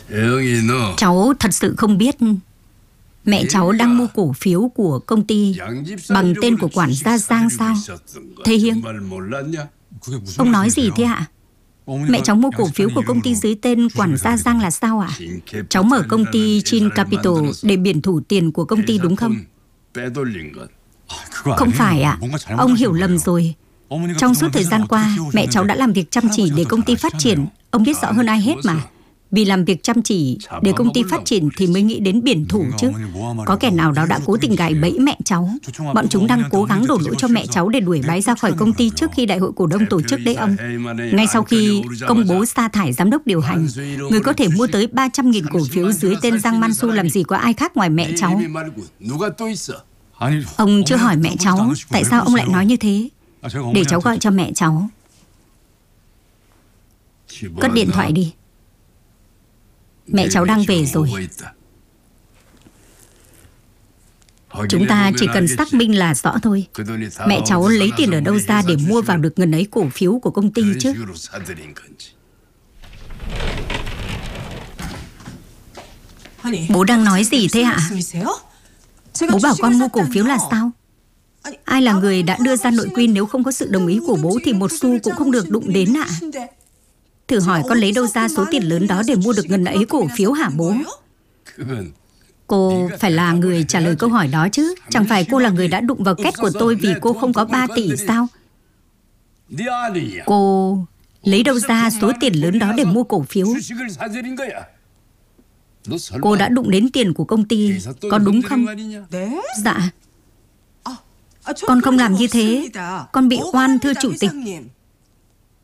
Cháu thật sự không biết mẹ cháu đang mua cổ phiếu của công ty bằng tên của quản gia Giang sao? Thế Hiêng, ông nói gì thế ạ? Mẹ cháu mua cổ phiếu của công ty dưới tên quản gia Giang là sao ạ? Cháu mở công ty Chin Capital để biển thủ tiền của công ty đúng không? Không phải ạ, ông hiểu lầm rồi. Trong suốt thời gian qua, mẹ cháu đã làm việc chăm chỉ để công ty phát triển. Ông biết rõ hơn ai hết mà. Vì làm việc chăm chỉ để công ty phát triển thì mới nghĩ đến biển thủ chứ. Có kẻ nào đó đã cố tình gài bẫy mẹ cháu. Bọn chúng đang cố gắng đổ lỗi cho mẹ cháu để đuổi bái ra khỏi công ty trước khi đại hội cổ đông tổ chức đấy ông. Ngay sau khi công bố sa thải giám đốc điều hành, người có thể mua tới 300.000 cổ phiếu dưới tên Giang Man-su làm gì có ai khác ngoài mẹ cháu. Ông chưa hỏi mẹ cháu tại sao ông lại nói như thế. Để cháu gọi cho mẹ cháu. Cất điện thoại đi. Mẹ cháu đang về rồi. Chúng ta chỉ cần xác minh là rõ thôi. Mẹ cháu lấy tiền ở đâu ra để mua vào được ngần ấy cổ phiếu của công ty chứ? Bố đang nói gì thế ạ? Bố bảo con mua cổ phiếu là sao? Ai là người đã đưa ra nội quy nếu không có sự đồng ý của bố thì một xu cũng không được đụng đến ạ? Thử hỏi con lấy đâu ra số tiền lớn đó để mua được ngần ấy cổ phiếu hả bố? Cô phải là người trả lời câu hỏi đó chứ. Chẳng phải cô là người đã đụng vào két của tôi vì cô không có 3 tỷ sao? Cô lấy đâu ra số tiền lớn đó để mua cổ phiếu? Cô đã đụng đến tiền của công ty, có đúng không? Dạ. Con không làm như thế. Con bị oan thưa chủ tịch.